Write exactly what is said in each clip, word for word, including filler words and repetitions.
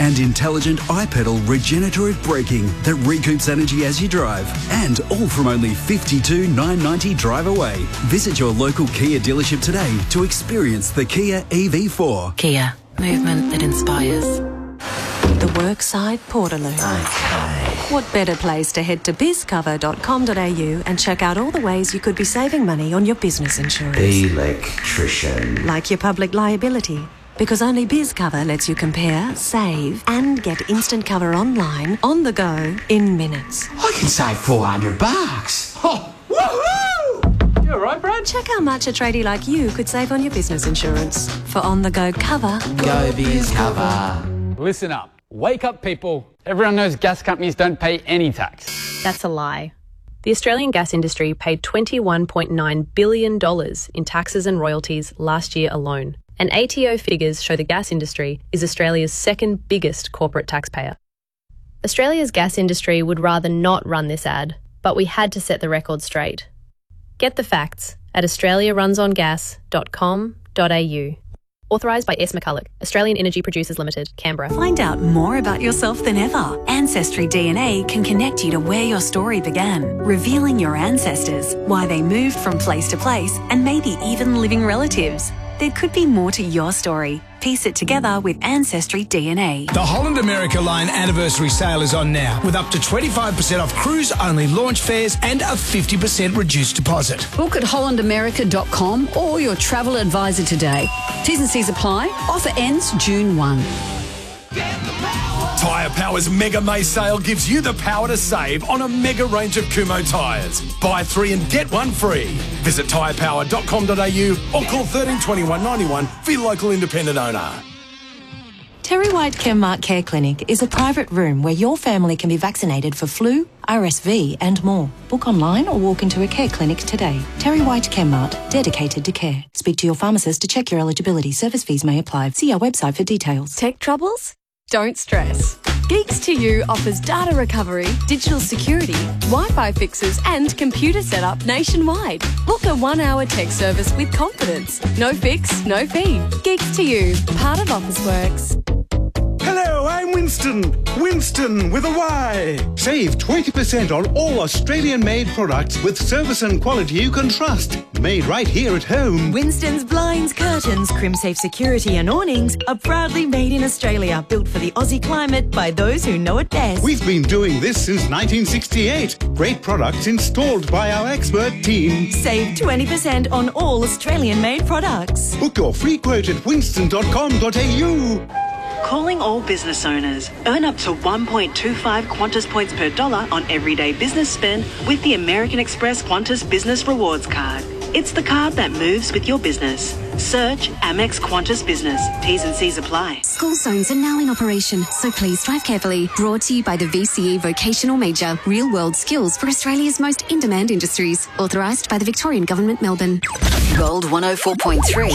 and intelligent iPedal regenerative braking that recoups energy as you drive. And all from only fifty-two thousand nine hundred ninety drive away. Visit your local Kia dealership today to experience the Kia E V four. Kia, movement that inspires. The Workside Portaloo. Okay. What better place to head to biz cover dot com dot a u and check out all the ways you could be saving money on your business insurance. Electrician. Like your public liability. Because only BizCover lets you compare, save, and get instant cover online, on the go, in minutes. I can save four hundred bucks. Oh, woohoo! You all right, Brad? Check how much a tradie like you could save on your business insurance. For on-the-go cover, Go BizCover. Listen up. Wake up, people. Everyone knows gas companies don't pay any tax. That's a lie. The Australian gas industry paid twenty-one point nine billion dollars in taxes and royalties last year alone. And A T O figures show the gas industry is Australia's second biggest corporate taxpayer. Australia's gas industry would rather not run this ad, but we had to set the record straight. Get the facts at australia runs on gas dot com dot a u. Authorised by S. McCulloch, Australian Energy Producers Limited, Canberra. find out more about yourself than ever. Ancestry D N A can connect you to where your story began, revealing your ancestors, why they moved from place to place, and maybe even living relatives. There could be more to your story. Piece it together with Ancestry D N A. The Holland America Line anniversary sale is on now, with up to twenty-five percent off cruise-only launch fares and a fifty percent reduced deposit. Book at holland america dot com or your travel advisor today. T's and C's apply. Offer ends June first. Tyre Power's Mega May sale gives you the power to save on a mega range of Kumho tyres. Buy three and get one free. Visit tyre power dot com dot a u or call thirteen twenty-one ninety-one for your local independent owner. Terry White Chemmart Care Clinic is a private room where your family can be vaccinated for flu, R S V and more. Book online or walk into a care clinic today. Terry White Chemmart, dedicated to care. Speak to your pharmacist to check your eligibility. Service fees may apply. See our website for details. Tech troubles? Don't stress. Geeks to You offers data recovery, digital security, Wi-Fi fixes and computer setup nationwide. Book a one-hour tech service with confidence. No fix, no fee. Geeks to You, part of Officeworks. Hello, I'm Winston. Winston with a Y. Save twenty percent on all Australian-made products with service and quality you can trust. Made right here at home. Winston's blinds, curtains, crimsafe security and awnings are proudly made in Australia, built for the Aussie climate by those who know it best. We've been doing this since nineteen sixty-eight. Great products installed by our expert team. Save twenty percent on all Australian-made products. Book your free quote at winston dot com dot a u. Calling all business owners. Earn up to one point two five Qantas points per dollar on everyday business spend with the American Express Qantas Business Rewards Card. It's the card that moves with your business. Search Amex Qantas Business. T's and C's apply. School zones are now in operation, so please drive carefully. Brought to you by the V C E Vocational Major. Real world skills for Australia's most in-demand industries. Authorised by the Victorian Government, Melbourne. Gold one oh four point three.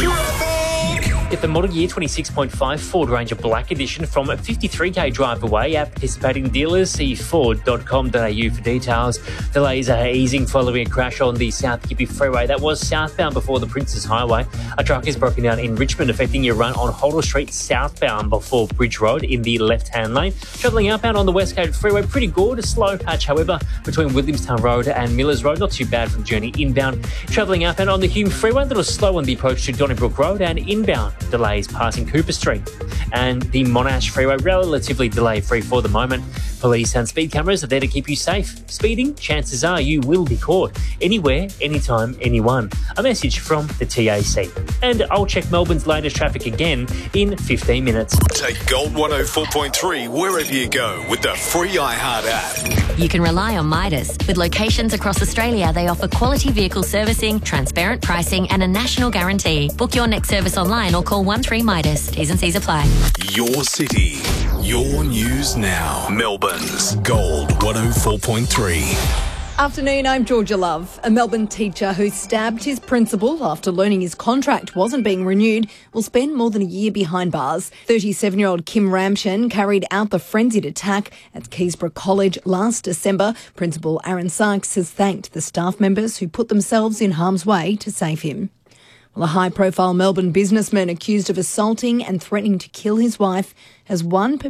Get the model year twenty-six point five Ford Ranger Black Edition from a fifty-three k drive away at participating dealers. See ford dot com dot a u for details. Delays are easing following a crash on the South Gippy Freeway. That was southbound before the Princes Highway. A truck is broken down in Richmond, affecting your run on Holder Street southbound before Bridge Road in the left-hand lane. Travelling outbound on the Westgate Freeway, pretty good. A slow patch, however, between Williamstown Road and Millers Road. Not too bad for the journey inbound. Travelling outbound on the Hume Freeway, a little slow on the approach to Donnybrook Road, and inbound delays passing Cooper Street. And the Monash Freeway, relatively delay-free for the moment. Police and speed cameras are there to keep you safe. Speeding, chances are you will be caught. Anywhere, anytime, anyone. A message from the T A C. And I'll check Melbourne's latest traffic again in fifteen minutes. Take Gold one oh four point three wherever you go with the free iHeart app. You can rely on Midas. With locations across Australia, they offer quality vehicle servicing, transparent pricing and a national guarantee. Book your next service online or call one three Midas. T's and C's apply. Your city, your news now. Melbourne's Gold one oh four point three. Afternoon, I'm Georgia Love. A Melbourne teacher who stabbed his principal after learning his contract wasn't being renewed will spend more than a year behind bars. thirty-seven-year-old Kim Ramshen carried out the frenzied attack at Keysborough College last December. Principal Aaron Sykes has thanked the staff members who put themselves in harm's way to save him. Well, a high-profile Melbourne businessman accused of assaulting and threatening to kill his wife has won